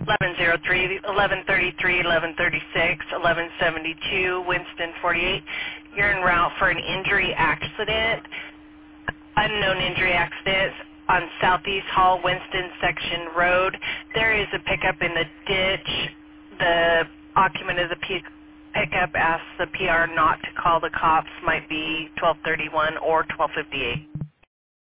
1103, 1133, 1136, 1172, Winston 48. You're en route for an injury accident, unknown injury accident on Southeast Hall, Winston Section Road. There is a pickup in the ditch. The occupant of the pickup asked the PR not to call the cops, might be 1231 or 1258.